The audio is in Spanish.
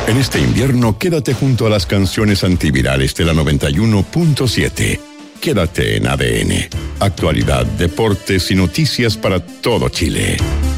En este invierno, quédate junto a las canciones antivirales de la 91.7. Quédate en ADN. Actualidad, deportes y noticias para todo Chile.